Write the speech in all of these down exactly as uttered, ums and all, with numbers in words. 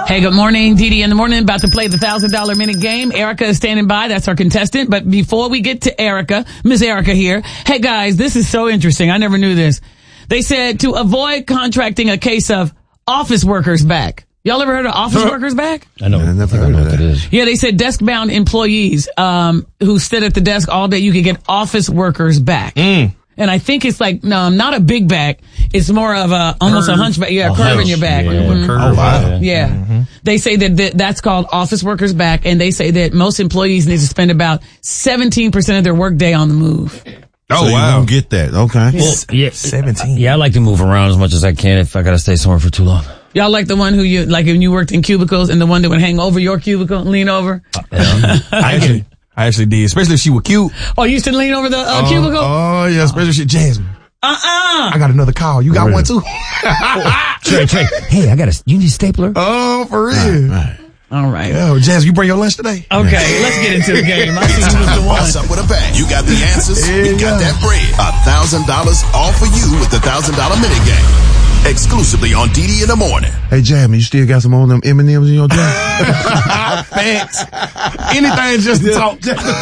Hey, good morning. Dee Dee in the morning, about to play the one thousand dollar minute game. Erica is standing by. That's our contestant. But before we get to Erica, Miss Erica here. Hey, guys, this is so interesting. I never knew this. They said to avoid contracting a case of office workers back. Y'all ever heard of office workers back? I know. I never heard of that. It is. Yeah, they said desk-bound employees um, who sit at the desk all day, you can get office workers back. Mm. And I think it's like, no, not a big back. It's more of a, almost curve. a hunchback. Yeah, a curve hunch. in your back. Yeah, mm-hmm. curve. Oh, wow. Yeah. Mm-hmm. They say that, that that's called office workers back, and they say that most employees need to spend about seventeen percent of their workday on the move. Oh, so wow. You don't get that. Okay. Well, yeah, seventeen. Yeah, I like to move around as much as I can if I gotta stay somewhere for too long. Y'all like the one who you, like when you worked in cubicles and the one that would hang over your cubicle and lean over? Uh, yeah. I actually, I actually did, especially if she was cute. Oh, you used to lean over the uh, uh, cubicle? Oh, yeah, especially if she, Jasmine. Uh-uh. I got another call. You got really? one too? Trey, Trey. Hey, I got a, you need a stapler? Oh, for real. All right. All right. Yo, Jazz, you bring your lunch today? Okay, let's get into the game. I see who's the one. What's up with a bang? You got the answers. We got that bread. A thousand dollars all for you with the thousand dollar minute game. Exclusively on D D in the morning. Hey, Jasmine, you still got some on them M and M's in your jar? Thanks. Anything just to talk. Just to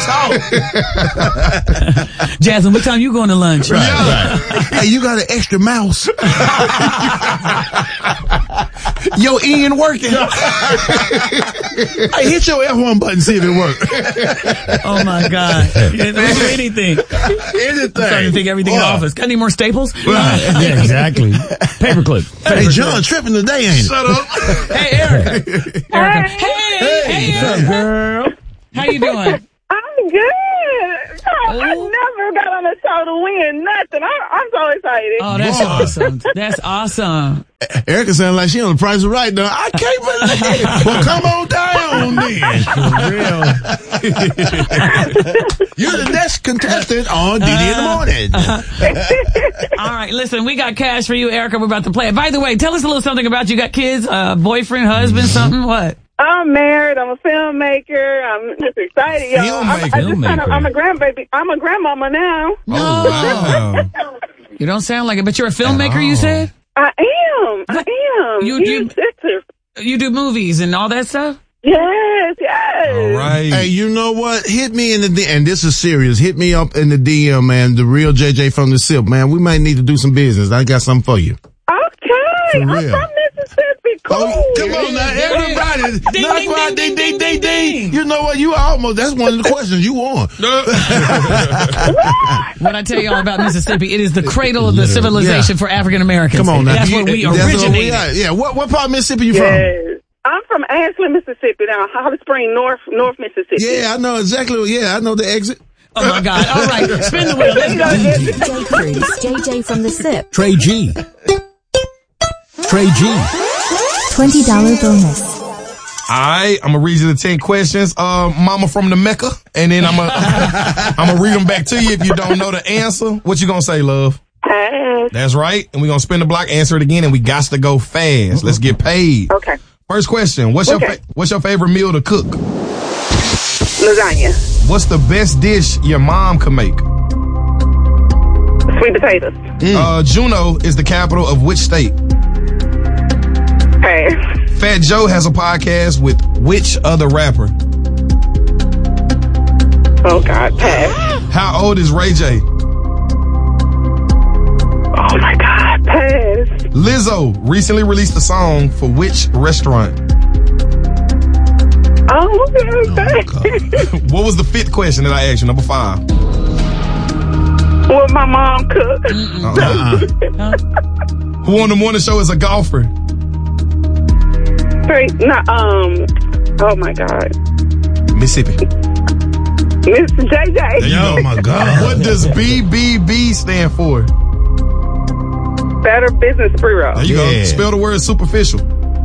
talk. Jasmine, what time you going to lunch? Right, yeah. Right. Hey, you got an extra mouse. Your end working. Hey, hit your F one button, see if it works. Oh my God. You don't do anything. Anything. I'm starting to think everything in the office. Got any more staples? Right. Yeah, exactly. Paperclip. Paper hey, John, tripping today, ain't it? Shut up. Hey, Erica. Erica. Hey, hey, hey, what's up, girl? How you doing? I'm good. Oh, I never got on a show to win nothing. I, I'm so excited. Oh, that's Boy. awesome. That's awesome. Erica sounds like she on the Price is Right now. I can't believe it. Well, come on down then. For real. You're the next contestant on D D in the morning. Uh, all right, listen, we got cash for you, Erica. We're about to play it. By the way, tell us a little something about you. Got kids, uh, boyfriend, husband, something? What? I'm married. I'm a filmmaker. I'm just excited, y'all. I'm, I just kinda, I'm a grandbaby. I'm a grandmama now. No. Oh, wow. You don't sound like it, but you're a filmmaker, you said? I am. I am. You, you, you do movies and all that stuff? Yes, yes. All right. Hey, you know what? Hit me in the D M, and this is serious. Hit me up in the D M, man. The real J J from the S I P, man. We might need to do some business. I got something for you. Okay. I'm from Mississippi. Cool. Oh, come on now, everybody. Ding, ding, ding, ding, ding, ding, ding. You know what? You almost, that's one of the questions you won. When I tell you all about Mississippi, it is the cradle of the civilization yeah. for African Americans. Come on now. That's where we originated. What we yeah, what, what part of Mississippi you yes. from? I'm from Ashland, Mississippi, now Holly Spring, North, North Mississippi. Yeah, I know exactly. Yeah, I know the exit. Oh my God. All right. Spin the wheel. Let's go. J Cruz, J J from the S I P. Trey G. Trey G. twenty dollar bonus. All right, I'm gonna read you the ten questions. Uh, Mama from the Mecca, and then I'm gonna I'm gonna read them back to you. If you don't know the answer, what you gonna say, love? Pass. That's right. And we're gonna spin the block, answer it again, and we got to go fast. Let's get paid. Okay. First question: What's okay. your fa- What's your favorite meal to cook? Lasagna. What's the best dish your mom could make? Sweet potatoes. Mm. Uh, Juneau is the capital of which state? Pass. Fat Joe has a podcast with which other rapper? Oh, God. Pass. How old is Ray J? Oh, my God. Pass. Lizzo recently released a song for which restaurant? Oh, okay. What was the fifth question that I asked you? Number five. What my mom cooked. Uh-uh. Who on the morning show is a golfer? Straight, not, um, oh my God. Mississippi. Miss J J. Oh my God. What does B B B stand for? Better Business Bureau. There you yeah. go. Spell the word superficial.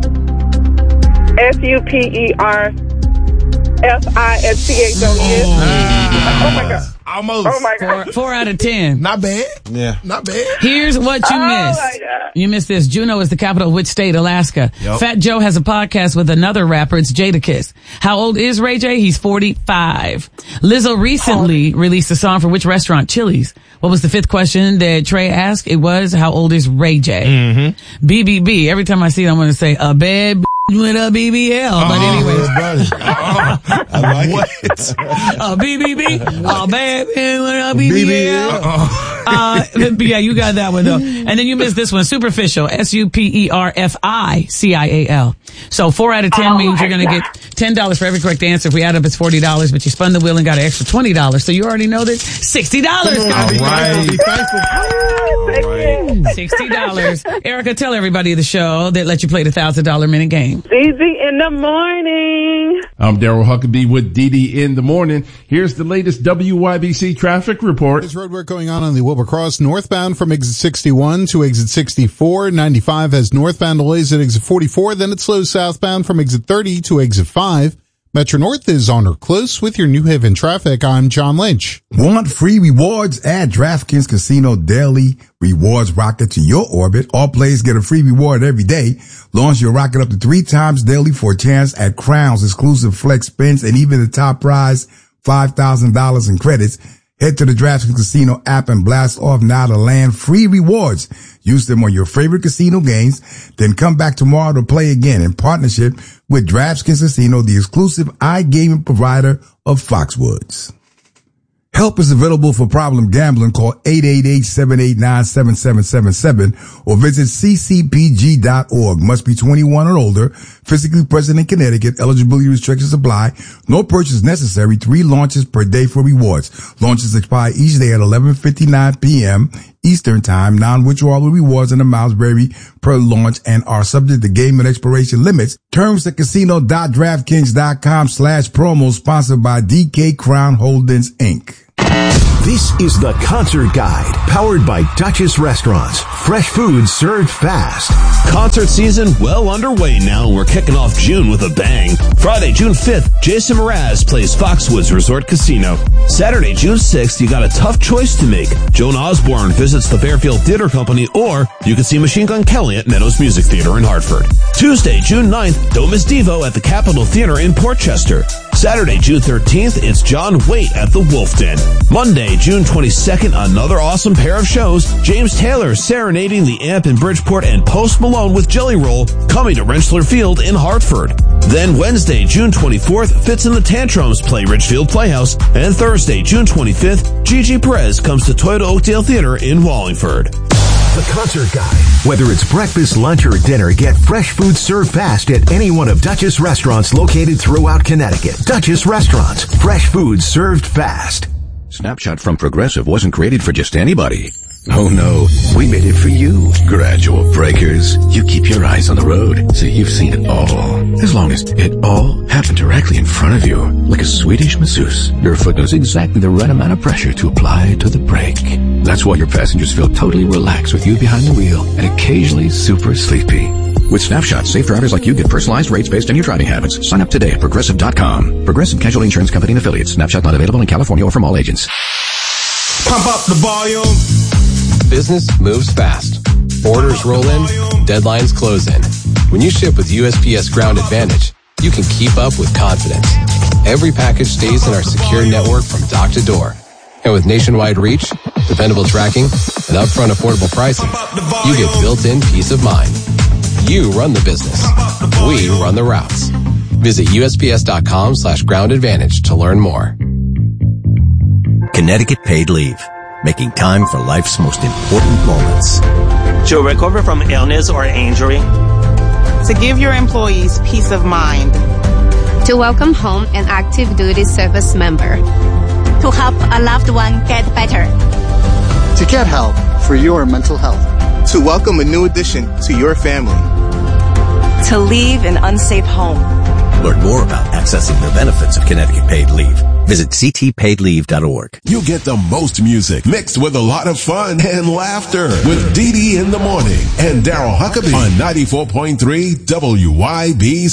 S U P E R F I S C H O N. Oh my God. Almost. Oh my God. Four, four out of ten. Not bad. Yeah. Not bad. Here's what you oh missed. My God. You missed this. Juneau is the capital of which state? Alaska. Yep. Fat Joe has a podcast with another rapper. It's Jadakiss. How old is Ray J? He's forty-five. Lizzo recently oh. released a song for which restaurant? Chili's. What was the fifth question that Trey asked? It was, how old is Ray J? Mm-hmm. B B B. Every time I see it, I'm going to say, a bad b- with a B B L. But Uh-uh. anyways. Uh, I like What? it. A B B B. A baby with a B B L. Uh-uh. Uh, but yeah, you got that one though. And then you missed this one, Superficial, S U P E R F I C I A L. So four out of ten Oh, means you're going to get ten dollars for every correct answer. If we add up, it's forty dollars, but you spun the wheel and got an extra twenty dollars. So you already know that sixty dollars. All right. Be thankful. Thank you. sixty dollars. Erica, tell everybody the show that let you play the one thousand dollars minute game. Z Z in the morning. I'm Daryl Huckabee with D D in the morning. Here's the latest W Y B C traffic report. There's road work going on on the Wilbur Cross northbound from exit sixty-one to exit sixty-four. ninety-five has northbound delays at exit forty-four. Then it slows southbound from exit thirty to exit five. Metro North is on or close with your New Haven traffic. I'm John Lynch. Want free rewards? Add DraftKings Casino Daily Rewards Rocket to your orbit. All players get a free reward every day. Launch your rocket up to three times daily for a chance at crowns, exclusive flex spins, and even the top prize, five thousand dollars in credits. Head to the DraftKings Casino app and blast off now to land free rewards. Use them on your favorite casino games. Then come back tomorrow to play again in partnership with DraftKings Casino, the exclusive iGaming provider of Foxwoods. Help is available for problem gambling. Call eight eight eight, seven eight nine, seven seven seven seven or visit c c p g dot org. Must be twenty-one or older. Physically present in Connecticut. Eligibility restrictions apply. No purchase necessary. Three launches per day for rewards. Launches expire each day at eleven fifty-nine p.m. Eastern Time. Non-withdrawal rewards and amounts vary per launch and are subject to game and expiration limits. Terms at casino.draftkings.com slash promo, sponsored by D K Crown Holdings, Incorporated. This is the Concert Guide, powered by Duchess Restaurants. Fresh food served fast. Concert season well underway now, and we're kicking off June with a bang. Friday, June fifth, Jason Mraz plays Foxwoods Resort Casino. Saturday, June sixth, you got a tough choice to make. Joan Osborne visits the Fairfield Theater Company, or you can see Machine Gun Kelly at Meadows Music Theater in Hartford. Tuesday, June ninth, Don't Miss Devo at the Capitol Theater in Portchester. Saturday, June thirteenth, it's John Waite at the Wolf Den. Monday, June twenty-second, another awesome pair of shows. James Taylor serenading the Amp in Bridgeport and Post Malone with Jelly Roll coming to Rensselaer Field in Hartford. Then Wednesday, June twenty-fourth, Fitz and the Tantrums play Ridgefield Playhouse. And Thursday, June twenty-fifth, Gigi Perez comes to Toyota Oakdale Theater in Wallingford. The Concert Guide. Whether it's breakfast, lunch, or dinner, get fresh food served fast at any one of Duchess restaurants located throughout Connecticut. Duchess Restaurants. Fresh food served fast. Snapshot from Progressive wasn't created for just anybody. Oh no, we made it for you. Gradual breakers. You keep your eyes on the road, so you've seen it all. As long as it all happened directly in front of you, like a Swedish masseuse. Your foot knows exactly the right amount of pressure to apply to the brake. That's why your passengers feel totally relaxed with you behind the wheel and occasionally super sleepy. With Snapshot, safe drivers like you get personalized rates based on your driving habits. Sign up today at Progressive dot com. Progressive Casualty Insurance Company and Affiliates. Snapshot not available in California or from all agents. Pump up the volume. Business moves fast. Orders roll in, deadlines close in. When you ship with U S P S Ground Advantage, you can keep up with confidence. Every package stays in our secure network from dock to door. And with nationwide reach, dependable tracking, and upfront affordable pricing, you get built-in peace of mind. You run the business. We run the routes. Visit U S P S dot com slash ground advantage to learn more. Connecticut Paid Leave. Making time for life's most important moments. To recover from illness or injury. To give your employees peace of mind. To welcome home an active duty service member. To help a loved one get better. To get help for your mental health. To welcome a new addition to your family. To leave an unsafe home. Learn more about accessing the benefits of Connecticut Paid Leave. Visit c t paid leave dot org. You get the most music mixed with a lot of fun and laughter with D D in the morning and Daryl Huckabee on ninety-four point three W Y B C.